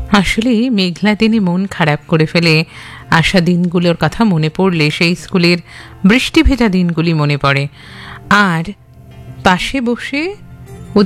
আসলে মেঘলা দিনে মন খারাপ করে ফেলে আসা দিনগুলোর কথা মনে পড়লে সেই স্কুলের বৃষ্টি ভেজা দিনগুলি মনে পড়ে। আর পাশে বসে